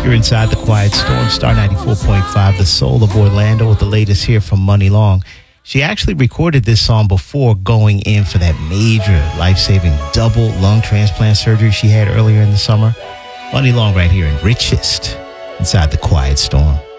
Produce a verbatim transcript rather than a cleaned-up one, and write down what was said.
You're inside the Quiet Storm, Star ninety-four point five, the soul of Orlando, with the latest here from Money Long. She actually recorded this song before going in for that major life-saving double lung transplant surgery she had earlier in the summer. Money Long right here in Richest, inside the Quiet Storm.